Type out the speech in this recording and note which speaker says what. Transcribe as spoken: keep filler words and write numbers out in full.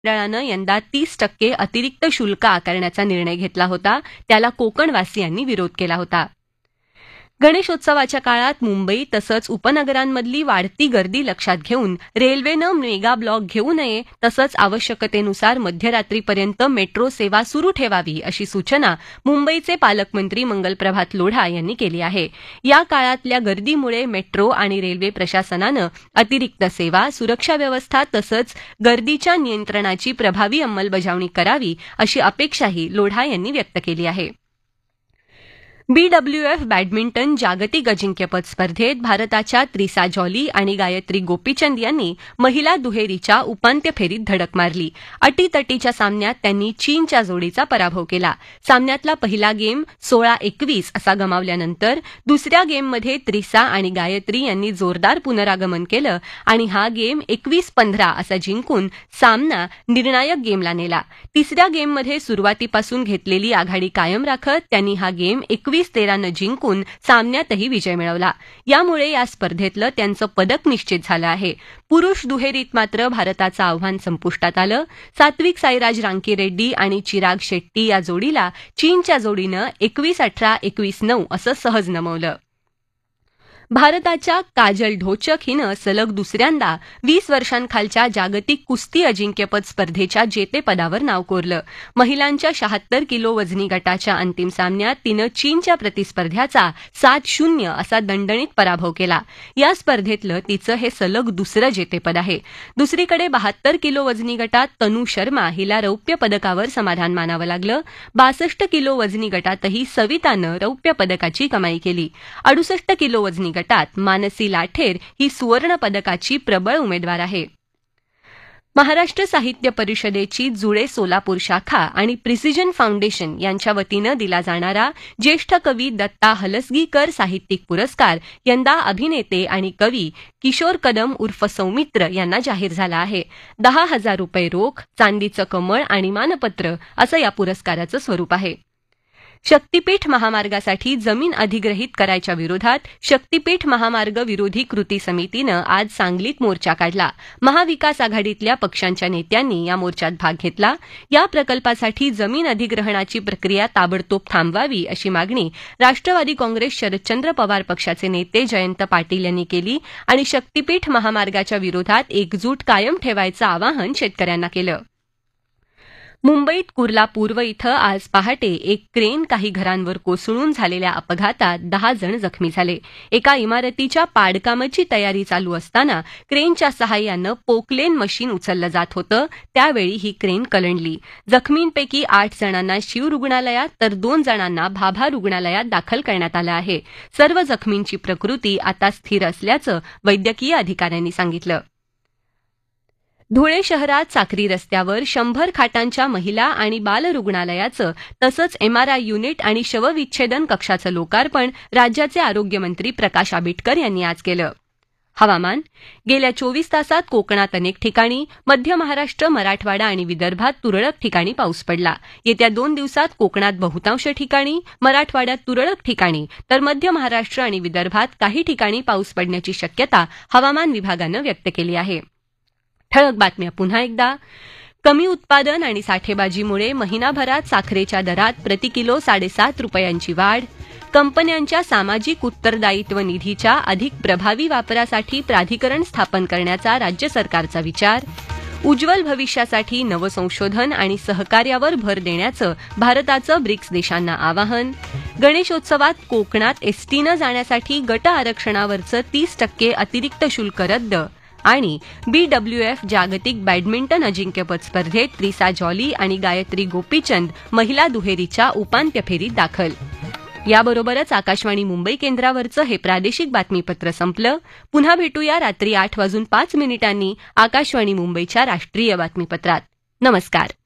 Speaker 1: मंडळानं यंदा तीस टक्के अतिरिक्त शुल्क आकारण्याचा निर्णय घेतला होता, त्याला कोकणवासियांनी विरोध केला होता. गणेशोत्सवाच्या काळात मुंबई तसंच उपनगरांमधली वाढती गर्दी लक्षात घेऊन रेल्वेनं मेगा ब्लॉक घेऊ नये, तसंच आवश्यकतेनुसार मध्यरात्रीपर्यंत मेट्रो सेवा सुरू ठेवावी अशी सूचना मुंबईचे पालकमंत्री मंगलप्रभात लोढा यांनी केली आहे. या काळातल्या गर्दीमुळे मेट्रो आणि रेल्वे प्रशासनानं अतिरिक्त सेवा, सुरक्षा व्यवस्था तसंच गर्दीच्या नियंत्रणाची प्रभावी अंमलबजावणी करावी अशी अपेक्षाही लोढा यांनी व्यक्त केली आहे. बीडब्ल्यूएफ बॅडमिंटन जागतिक अजिंक्यपद स्पर्धेत भारताच्या त्रिसा जॉली आणि गायत्री गोपीचंद यांनी महिला दुहेरीच्या उपांत्य फेरीत धडक मारली. अटीतटीच्या सामन्यात त्यांनी चीनच्या जोडीचा पराभव केला. सामन्यातला पहिला गेम सोळा एकवीस असा गमावल्यानंतर दुसऱ्या गेममध्ये त्रिसा आणि गायत्री यांनी जोरदार पुनरागमन केलं आणि हा गेम एकवीस पंधरा असा जिंकून सामना निर्णायक गेमला नेला. तिसऱ्या गेममध्ये सुरुवातीपासून घेतलेली आघाडी कायम राखत त्यांनी हा गेम एकवीस तेरानं जिंकून सामन्यातही विजय मिळवला. यामुळे या स्पर्धेतलं त्यांचं पदक निश्चित झालं आहे. पुरुष दुहेरीत मात्र भारताचं आव्हान संपुष्टात आलं. सात्विक साईराज रांकीरेड्डी आणि चिराग शेट्टी या जोडीला चीनच्या जोडीनं एकवीस अठरा एकवीस नऊ असं सहज नमवलं. भारताच्या काजल ढोचक हिनं सलग दुसऱ्यांदा वीस वर्षांखालच्या जागतिक कुस्ती अजिंक्यपद स्पर्धेच्या जेतेपदावर नाव कोरलं. महिलांच्या शहात्तर किलो वजनी गटाच्या अंतिम सामन्यात तिनं चीनच्या प्रतिस्पर्ध्याचा सात शून्य असा दणदणीत पराभव केला. या स्पर्धेतलं तिचं हे सलग दुसरं जेतेपद आहे. दुसरीकडे बहात्तर किलो वजनी गटात तनू शर्मा हिला रौप्य पदकावर समाधान मानावं लागलं. बासष्ट किलो वजनी गटातही सवितानं रौप्य पदकाची कमाई केली. अडुसष्ट किलो वजनी गटात मानसी लाठेर ही सुवर्ण पदकाची प्रबळ उमेदवार आहे. महाराष्ट्र साहित्य परिषदेची जुळे सोलापूर शाखा आणि प्रिसिजन फाउंडेशन यांच्या वतीनं दिला जाणारा ज्येष्ठ कवी दत्ता हलसगीकर साहित्यिक पुरस्कार यंदा अभिनेते आणि कवी किशोर कदम उर्फ सौमित्र यांना जाहीर झाला आहे. दहा हजार रुपये रोख, चांदीचं कमळ आणि मानपत्र असं या पुरस्काराचं स्वरूप आहे. शक्तीपीठ महामार्गासाठी जमीन अधिग्रहित करायच्या विरोधात शक्तीपीठ महामार्ग विरोधी कृती समितीनं आज सांगलीत मोर्चा काढला. महाविकास आघाडीतल्या पक्षांच्या नेत्यांनी या मोर्चात भाग घेतला. या प्रकल्पासाठी जमीन अधिग्रहणाची प्रक्रिया ताबडतोब थांबवावी अशी मागणी राष्ट्रवादी काँग्रेस शरदचंद्र पवार पक्षाचे नेते जयंत पाटील यांनी केली आणि शक्तीपीठ महामार्गाच्या विरोधात एकजूट कायम ठेवायचं आवाहन शेतकऱ्यांना केलं. मुंबईत कुर्ला पूर्व इथं आज पहाटे एक क्रेन काही घरांवर कोसळून झालेल्या अपघातात दहा जण जखमी झाले. एका इमारतीच्या पाडकामाची तयारी चालू असताना क्रेनच्या सहाय्यानं पोकलेन मशीन उचललं जात होतं, त्यावेळी ही क्रेन कलंडली. जखमींपैकी आठ जणांना शीव रुग्णालयात तर दोन जणांना भाभा रुग्णालयात दाखल करण्यात आलं आहे. सर्व जखमींची प्रकृती आता स्थिर असल्याचं वैद्यकीय अधिकाऱ्यांनी सांगितलं. धुळे शहरात साक्री रस्त्यावर शंभर खाटांच्या महिला आणि बाल रुग्णालयाचं तसंच एमआरआय युनिट आणि शवविच्छेदन कक्षाचं लोकार्पण राज्याचे आरोग्यमंत्री प्रकाश आंबेडकर यांनी आज केलं. हवामान. गेल्या चोवीस तासात कोकणात अनेक ठिकाणी, मध्य महाराष्ट्र, मराठवाडा आणि विदर्भात तुरळक ठिकाणी पाऊस पडला. येत्या दोन दिवसात कोकणात बहुतांश ठिकाणी, मराठवाड्यात तुरळक ठिकाणी तर मध्य महाराष्ट्र आणि विदर्भात काही ठिकाणी पाऊस पडण्याची शक्यता हवामान विभागानं व्यक्त केली आहे. ठळक बातम्या पुन्हा एकदा. कमी उत्पादन आणि साठेबाजीमुळे महिनाभरात साखरेच्या दरात प्रति किलो साडेसात रुपयांची वाढ. कंपन्यांच्या सामाजिक उत्तरदायित्व निधीच्या अधिक प्रभावी वापरासाठी प्राधिकरण स्थापन करण्याचा राज्य सरकारचा विचार. उज्ज्वल भविष्यासाठी नवसंशोधन आणि सहकार्यावर भर देण्याचं भारताचं ब्रिक्स देशांना आवाहन. गणेशोत्सवात कोकणात एसटीनं जाण्यासाठी गट आरक्षणावरचं तीस टक्के अतिरिक्त शुल्क रद्द. आणि बीडब्ल्यूएफ जागतिक बॅडमिंटन अजिंक्यपद स्पर्धेत त्रिसा जॉली आणि गायत्री गोपीचंद महिला दुहेरीच्या उपांत्य फेरीत दाखल. याबरोबरच आकाशवाणी मुंबई केंद्रावरचं हे प्रादेशिक बातमीपत्र संपलं. पुन्हा भेटूया रात्री आठ वाजून पाच मिनिटांनी आकाशवाणी मुंबईच्या राष्ट्रीय बातमीपत्रात. नमस्कार.